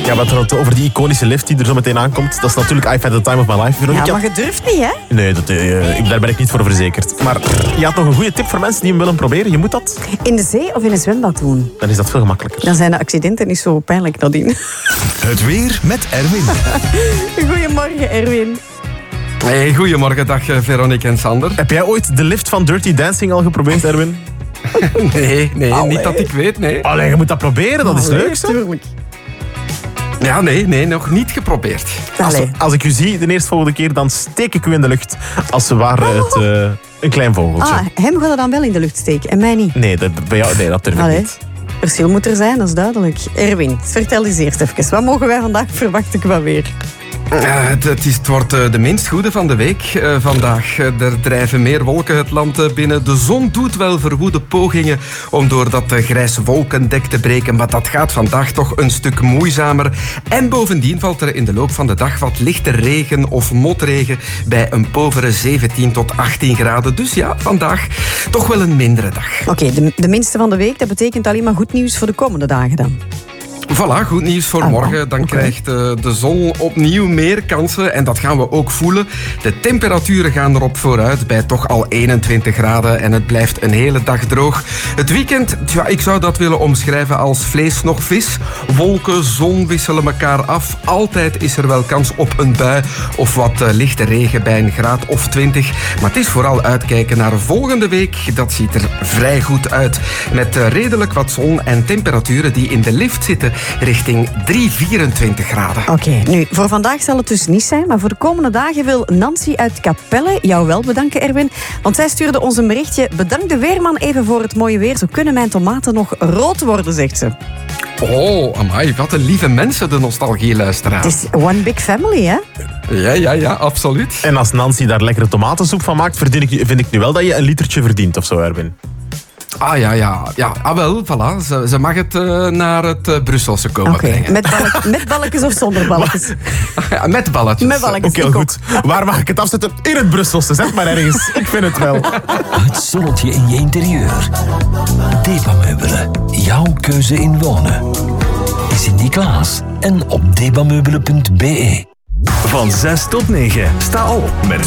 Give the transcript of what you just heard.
Ja, wat er over die iconische lift die er zo meteen aankomt, dat is natuurlijk I've had the time of my life. Ja, maar je durft niet, hè? Nee, daar ben ik niet voor verzekerd. Maar je had nog een goede tip voor mensen die hem willen proberen. Je moet dat... In de zee of in een zwembad doen. Dan is dat veel gemakkelijker. Dan zijn de accidenten niet zo pijnlijk nadien. Het weer met Erwin. Goedemorgen, Erwin. Hey, goedemorgen, dag Veronique en Sander. Heb jij ooit de lift van Dirty Dancing al geprobeerd, Erwin? Nee, niet dat ik weet, nee. Allee, je moet dat proberen, dat is leuk, zo. Tuurlijk. Ja, nee, nog niet geprobeerd. Als ik u zie de eerstvolgende keer, dan steek ik u in de lucht als ze waren het een klein vogeltje. Hem gaat er dan wel in de lucht steken en mij niet. Nee, bij jou, dat durf ik niet. Verschil moet er zijn, dat is duidelijk. Erwin, vertel eens eerst even. Wat mogen wij vandaag verwachten qua weer? Het wordt de minst goede van de week vandaag. Er drijven meer wolken het land binnen. De zon doet wel verwoede pogingen om door dat grijze wolkendek te breken, maar dat gaat vandaag toch een stuk moeizamer. En bovendien valt er in de loop van de dag wat lichte regen of motregen bij een povere 17 tot 18 graden. Dus ja, vandaag toch wel een mindere dag. Oké, de minste van de week, dat betekent alleen maar goed nieuws voor de komende dagen dan. Voilà, goed nieuws voor morgen. Dan krijgt de zon opnieuw meer kansen en dat gaan we ook voelen. De temperaturen gaan erop vooruit bij toch al 21 graden en het blijft een hele dag droog. Het weekend, ik zou dat willen omschrijven als vlees nog vis. Wolken, zon wisselen elkaar af. Altijd is er wel kans op een bui of wat lichte regen bij een graad of 20. Maar het is vooral uitkijken naar volgende week. Dat ziet er vrij goed uit. Met redelijk wat zon en temperaturen die in de lift zitten richting 24 graden. Oké, nu, voor vandaag zal het dus niet zijn, maar voor de komende dagen wil Nancy uit Capelle jou wel bedanken, Erwin. Want zij stuurde ons een berichtje. Bedank de weerman even voor het mooie weer. Zo kunnen mijn tomaten nog rood worden, zegt ze. Oh, amai, wat een lieve mensen, de nostalgie-luisteraar. Het is one big family, hè? Ja, absoluut. En als Nancy daar lekkere tomatensoep van maakt, vind ik nu wel dat je een litertje verdient of zo, Erwin. Wel, voilà. Ze mag het naar het Brusselse komen brengen. Met balletjes of zonder balletjes? Ja, met balletjes. Met balletjes. Oké, goed. Waar mag ik het afzetten? In het Brusselse, zeg maar ergens. Ik vind het wel. Het zonnetje in je interieur. Debameubelen. Jouw keuze in wonen. Sint-Niklaas en op debameubelen.be. Van 6 tot 9. Sta op met